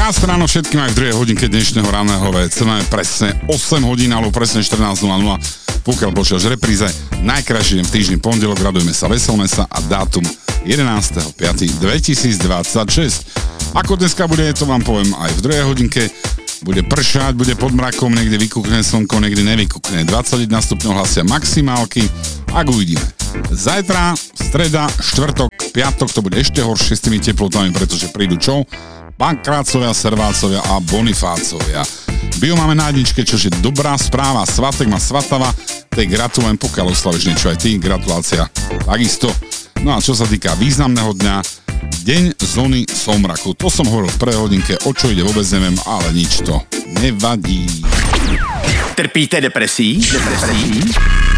Krásne ráno všetkým aj v druhej hodinke dnešného ranného VC. Máme presne 8 hodín, alebo presne 14.00. Pokiaľ počítaš repríze, najkrajší deň v týždni pondelok, radujeme sa, veselme sa a dátum 11.5.2026. Ako dneska bude, to vám poviem aj v druhej hodinke. Bude pršať, bude pod mrakom, niekde vykúkne slnko, niekde nevykúkne. 21 stupňov hlasia maximálky, ak uvidíme. Zajtra, streda, štvrtok, piatok to bude ešte horšie s tými teplotami, pretože prídu čo? Pankrácovia, Servácovia a Bonifácovia. Bio máme na jedničke, čo je dobrá správa. Svatek má Svatava, tej gratulujem, pokiaľ oslavíš niečo aj ty, gratulácia takisto. No a čo sa týka významného dňa, deň zóny somraku. To som hovoril v prvej hodinke, o čo ide vôbec neviem, ale nič to nevadí. Trpíte depresí?